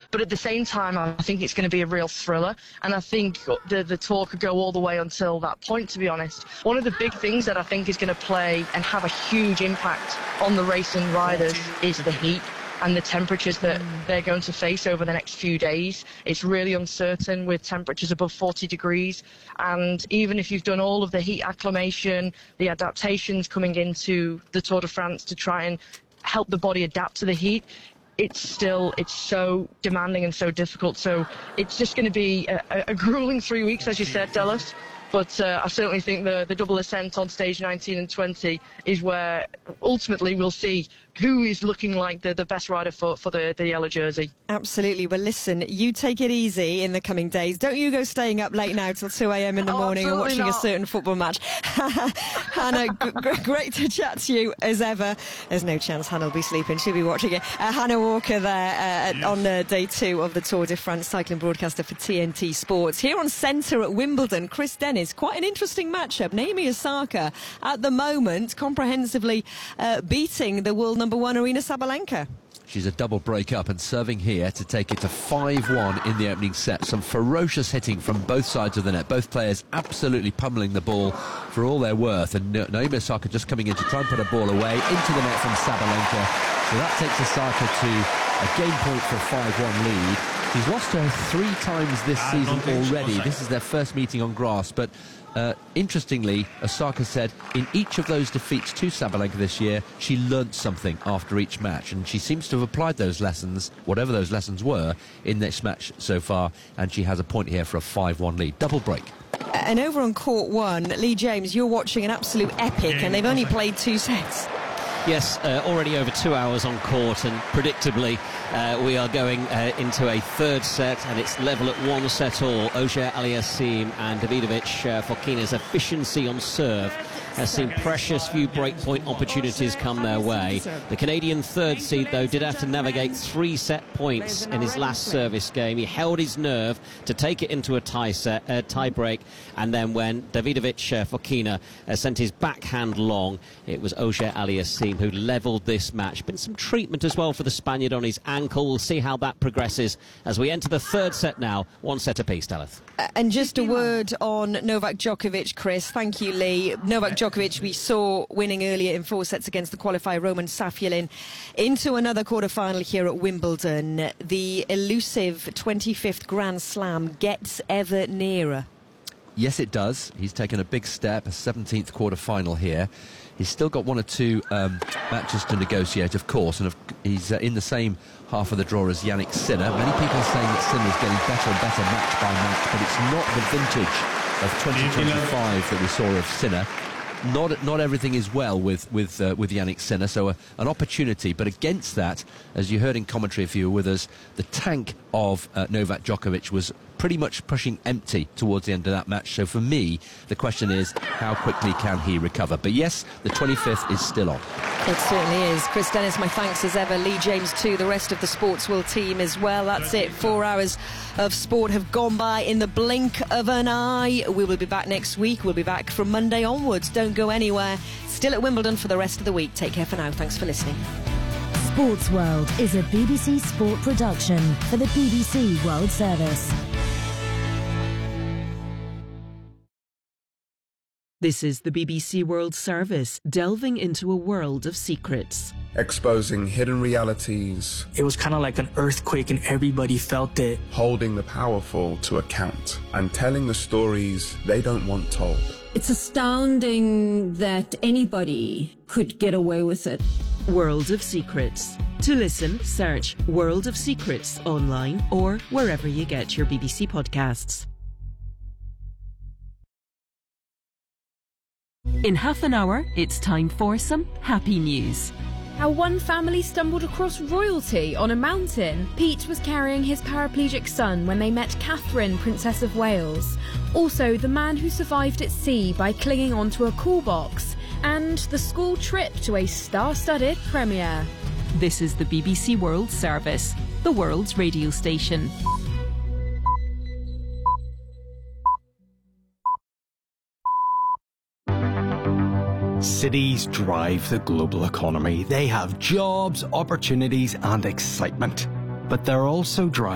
But at the same time, I think it's going to be a real thriller, and I think the tour could go all the way until that point, to be honest. One of the big things that I think is going to play and have a huge impact on the racing riders is the heat and the temperatures that they're going to face over the next few days. It's really uncertain with temperatures above 40 degrees. And even if you've done all of the heat acclimation, the adaptations coming into the Tour de France to try and help the body adapt to the heat, it's so demanding and so difficult. So it's just going to be a grueling 3 weeks, as you said, Dallas. But I certainly think the double ascent on stage 19 and 20 is where ultimately we'll see who is looking like the best rider for the yellow jersey. Absolutely. Well, listen, you take it easy in the coming days. Don't you go staying up late now till 2 a.m. in the morning and watching a certain football match. Hannah, great to chat to you as ever. There's no chance Hannah will be sleeping. She'll be watching it. Hannah Walker there on day 2 of the Tour de France, cycling broadcaster for TNT Sports. Here on Centre at Wimbledon, Chris Dennis, quite an interesting matchup. Naomi Osaka at the moment comprehensively beating the world number 1 Aryna Sabalenka. She's a double break up and serving here to take it to 5-1 in the opening set. Some ferocious hitting from both sides of the net. Both players absolutely pummeling the ball for all they're worth. And Naomi Osaka just coming in to try and put a ball away into the net from Sabalenka. So that takes Osaka to a game point for a 5-1 lead. She's lost her 3 times this season already. This is their first meeting on grass. But interestingly, Osaka said in each of those defeats to Sabalenka this year, she learnt something after each match, and she seems to have applied those lessons, whatever those lessons were, in this match so far, and she has a point here for a 5-1 lead. Double break. And over on court 1, Lee James, you're watching an absolute epic, and they've only played 2 sets. Yes, already over 2 hours on court, and predictably we are going into a third set, and it's level at 1 set all. Auger-Aliassime and Davidovich Fokina's efficiency on serve has seen precious few breakpoint opportunities come their way. The Canadian third seed, though, did have to navigate 3 set points in his last service game. He held his nerve to take it into a tie break, and then when Davidovich Fokina sent his backhand long, it was Auger-Aliassime who levelled this match. Been some treatment as well for the Spaniard on his ankle. We'll see how that progresses as we enter the third set now. 1 set apiece, Daleth. And just a word on Novak Djokovic, Chris. Thank you, Lee. Novak Djokovic, we saw winning earlier in 4 sets against the qualifier Roman Safulin into another quarter-final here at Wimbledon. The elusive 25th Grand Slam gets ever nearer. Yes, it does. He's taken a big step, a 17th quarter-final here. He's still got 1 or 2 matches to negotiate, of course, and he's in the same half of the draw as Jannik Sinner. Many people are saying that Sinner is getting better and better match by match, but it's not the vintage of 2025 that we saw of Sinner. Not everything is well with Jannik Sinner, so an opportunity. But against that, as you heard in commentary if you were with us, the tank of Novak Djokovic was pretty much pushing empty towards the end of that match. So for me, the question is, how quickly can he recover? But yes, the 25th is still on. It certainly is. Chris Dennis, my thanks as ever. Lee James too, the rest of the Sports World team as well. That's it. 4 hours of sport have gone by in the blink of an eye. We will be back next week. We'll be back from Monday onwards. Don't go anywhere. Still at Wimbledon for the rest of the week. Take care for now. Thanks for listening. Sports World is a BBC Sport production for the BBC World Service. This is the BBC World Service, delving into a world of secrets. Exposing hidden realities. It was kind of like an earthquake and everybody felt it. Holding the powerful to account and telling the stories they don't want told. It's astounding that anybody could get away with it. World of Secrets. To listen, search World of Secrets online or wherever you get your BBC podcasts. In half an hour, it's time for some happy news. How one family stumbled across royalty on a mountain. Pete was carrying his paraplegic son when they met Catherine, Princess of Wales. Also, the man who survived at sea by clinging onto a cool box. And the school trip to a star-studded premiere. This is the BBC World Service, the world's radio station. Cities drive the global economy. They have jobs, opportunities and excitement. But they're also driving